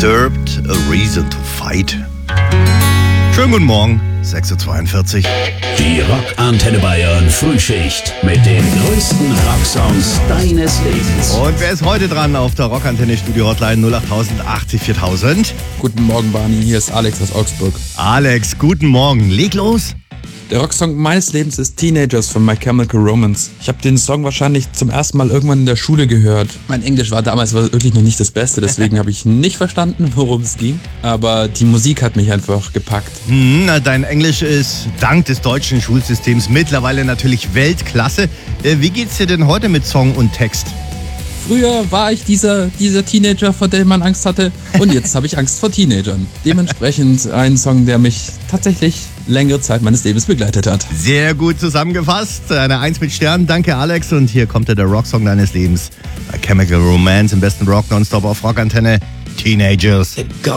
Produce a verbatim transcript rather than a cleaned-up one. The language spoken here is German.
Disturbed, A Reason to Fight. Schönen guten Morgen, sechs Uhr zweiundvierzig. Die Rock-Antenne Bayern Frühschicht mit den größten Rocksongs deines Lebens. Und wer ist heute dran auf der Rockantenne Studio Hotline null acht achtzig viertausend? Guten Morgen, Barney. Hier ist Alex aus Augsburg. Alex, guten Morgen. Leg los. Der Rocksong meines Lebens ist Teenagers von My Chemical Romance. Ich habe den Song wahrscheinlich zum ersten Mal irgendwann in der Schule gehört. Mein Englisch war damals wirklich noch nicht das Beste, deswegen habe ich nicht verstanden, worum es ging. Aber die Musik hat mich einfach gepackt. Hm, dein Englisch ist dank des deutschen Schulsystems mittlerweile natürlich Weltklasse. Wie geht's dir denn heute mit Song und Text? Früher war ich dieser, dieser Teenager, vor dem man Angst hatte, und jetzt habe ich Angst vor Teenagern. Dementsprechend ein Song, der mich tatsächlich längere Zeit meines Lebens begleitet hat. Sehr gut zusammengefasst. Eine Eins mit Stern. Danke, Alex. Und hier kommt der Rocksong deines Lebens. A Chemical Romance im besten Rock nonstop auf Rockantenne. Teenagers. Go